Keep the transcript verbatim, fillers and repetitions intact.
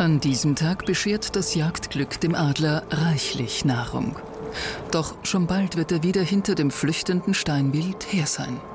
An diesem Tag beschert das Jagdglück dem Adler reichlich Nahrung. Doch schon bald wird er wieder hinter dem flüchtenden Steinwild her sein.